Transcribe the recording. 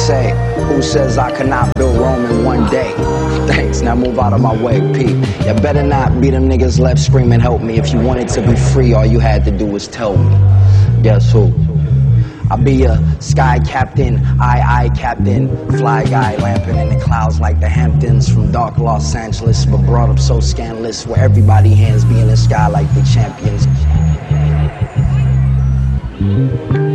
say, who says I cannot build Rome in one day? Thanks, now move out of my way, Pete. You better not be them niggas left screaming help me. If you wanted to be free, all you had to do was tell me. Guess who? I'll be a sky captain, I captain, fly guy lamping in the clouds like the Hamptons from dark Los Angeles, but brought up so scandalous where everybody hands be in the sky like the champions.